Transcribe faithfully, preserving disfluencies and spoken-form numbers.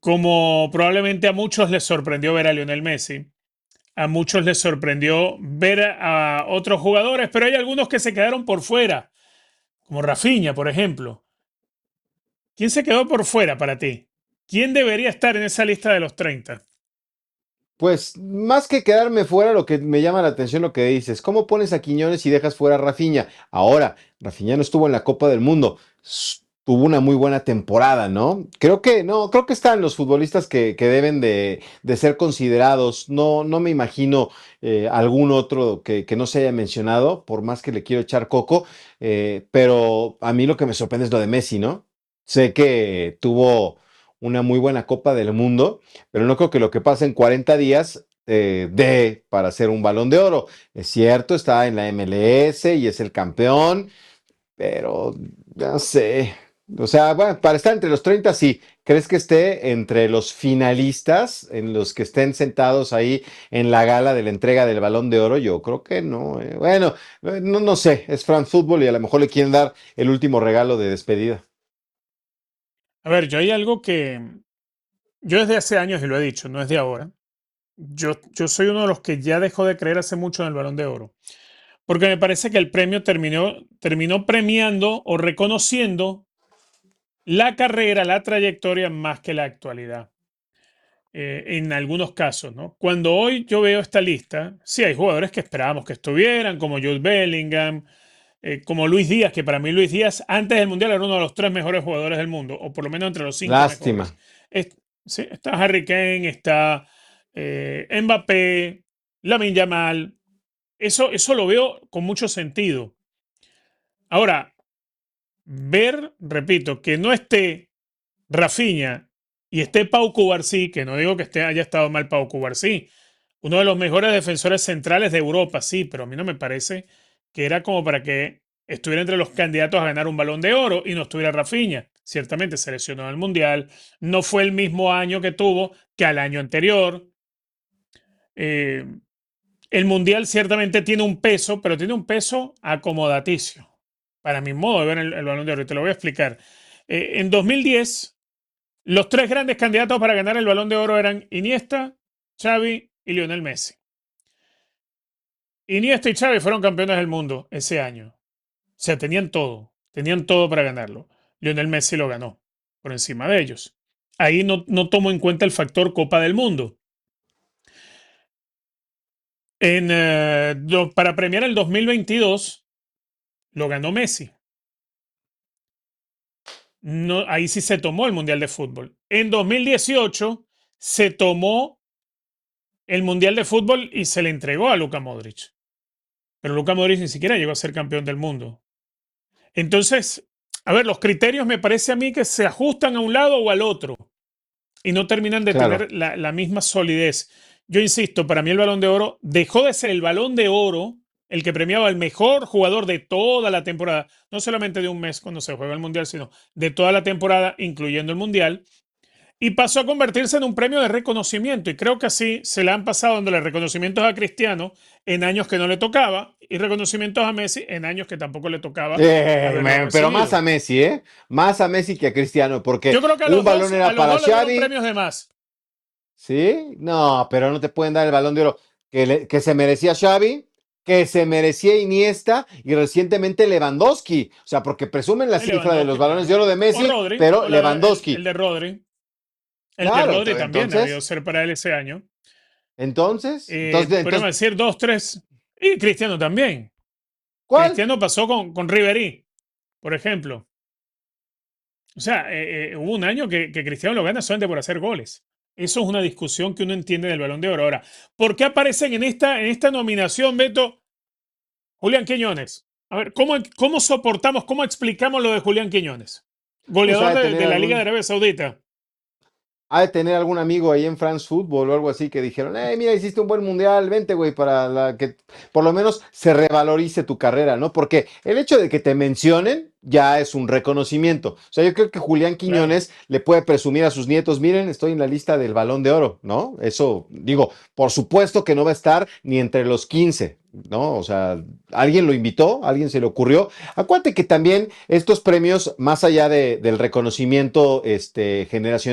como probablemente a muchos les sorprendió ver a Lionel Messi, a muchos les sorprendió ver a, a otros jugadores, pero hay algunos que se quedaron por fuera, como Rafinha, por ejemplo. ¿Quién se quedó por fuera para ti? ¿Quién debería estar en esa lista de los treinta? Pues más que quedarme fuera, lo que me llama la atención lo que dices, ¿cómo pones a Quiñones y dejas fuera a Rafinha? Ahora, Rafinha no estuvo en la Copa del Mundo, s- tuvo una muy buena temporada, ¿no? Creo que, no, creo que están los futbolistas que, que deben de, de ser considerados, no, no me imagino eh, algún otro que, que no se haya mencionado, por más que le quiero echar coco, eh, pero a mí lo que me sorprende es lo de Messi, ¿no? Sé que tuvo una muy buena Copa del Mundo, pero no creo que lo que pasa en cuarenta días eh, dé para ser un balón de oro. Es cierto, está en la M L S y es el campeón, pero no sé. O sea, bueno, para estar entre los treinta, sí. ¿Crees que esté entre los finalistas, en los que estén sentados ahí en la gala de la entrega del Balón de Oro? Yo creo que no. eh. Bueno, eh, no, no sé, es France Football y a lo mejor le quieren dar el último regalo de despedida. A ver, yo hay algo que yo desde hace años, y lo he dicho, no es de ahora, yo, yo soy uno de los que ya dejó de creer hace mucho en el Balón de Oro, porque me parece que el premio terminó, terminó premiando o reconociendo la carrera, la trayectoria más que la actualidad. Eh, en algunos casos, ¿no? Cuando hoy yo veo esta lista, sí hay jugadores que esperábamos que estuvieran, como Jude Bellingham, eh, como Luis Díaz, que para mí Luis Díaz antes del Mundial era uno de los tres mejores jugadores del mundo, o por lo menos entre los cinco Lástima. mejores. Es- sí, está Harry Kane, está eh, Mbappé, Lamine Yamal. Eso, eso lo veo con mucho sentido. Ahora, ver, repito, que no esté Rafinha y esté Pau Cubarsí, que no digo que esté, haya estado mal Pau Cubarsí, uno de los mejores defensores centrales de Europa, sí, pero a mí no me parece que era como para que estuviera entre los candidatos a ganar un Balón de Oro y no estuviera Rafinha. Ciertamente se lesionó al Mundial, no fue el mismo año que tuvo que al año anterior. Eh, el Mundial ciertamente tiene un peso, pero tiene un peso acomodaticio, para mi modo de ver el, el Balón de Oro, y te lo voy a explicar. Eh, en dos mil diez, los tres grandes candidatos para ganar el Balón de Oro eran Iniesta, Xavi y Lionel Messi. Iniesta y Xavi fueron campeones del mundo ese año. O sea, tenían todo, tenían todo para ganarlo. Lionel Messi lo ganó por encima de ellos. Ahí no, no tomo en cuenta el factor Copa del Mundo. En, eh, do- para premiar el dos mil veintidós lo ganó Messi. No, ahí sí se tomó el Mundial de Fútbol. En dos mil dieciocho se tomó el Mundial de Fútbol y se le entregó a Luka Modric. Pero Luka Modric ni siquiera llegó a ser campeón del mundo. Entonces, a ver, los criterios me parece a mí que se ajustan a un lado o al otro y no terminan de Claro. tener la, la misma solidez. Yo insisto, para mí el Balón de Oro dejó de ser el Balón de Oro, el que premiaba al mejor jugador de toda la temporada, no solamente de un mes cuando se juega el Mundial, sino de toda la temporada, incluyendo el Mundial, y pasó a convertirse en un premio de reconocimiento. Y creo que así se le han pasado dándole reconocimientos a Cristiano en años que no le tocaba y reconocimientos a Messi en años que tampoco le tocaba Eh, haberlo me- pero más a recibido. Messi, ¿eh? Más a Messi que a Cristiano, porque Yo creo que a un los balón dos, a era los para dos le dieron Xavi, premios de más. ¿sí? No, pero no te pueden dar el balón de oro que, le- que se merecía Xavi, que se merecía Iniesta y recientemente Lewandowski. O sea, porque presumen la Y cifra de los Lewandowski, balones de claro. oro de O Messi, Rodri, pero o la- el, el Lewandowski. de Rodri. El de Claro, Rodri ento- también debió entonces, ser para él ese año. entonces, Eh, entonces, podríamos entonces, decir dos, tres. Y Cristiano también. ¿cuál? Cristiano pasó con, con Ribery, por ejemplo. O sea, eh, eh, hubo un año que, que Cristiano lo gana solamente por hacer goles. Eso es una discusión que uno entiende del Balón de Oro. Ahora, ¿por qué aparecen en esta, en esta nominación, Beto, Julián Quiñones? A ver, ¿cómo, cómo soportamos, cómo explicamos lo de Julián Quiñones? Pues ha Goleador de de, tener de la Liga de algún, Arabia Saudita. ha de tener algún amigo ahí en France Football o algo así que dijeron, eh, mira, hiciste un buen mundial, vente, güey, para la que por lo menos se revalorice tu carrera, ¿no? Porque el hecho de que te mencionen ya es un reconocimiento. O sea, yo creo que Julián Claro. Quiñones le puede presumir a sus nietos, miren, estoy en la lista del Balón de Oro, ¿no? Eso, digo, por supuesto que no va a estar ni entre los quince, ¿no? O sea, alguien lo invitó, alguien se le ocurrió. Acuérdate que también estos premios, más allá de, del reconocimiento este, generacional,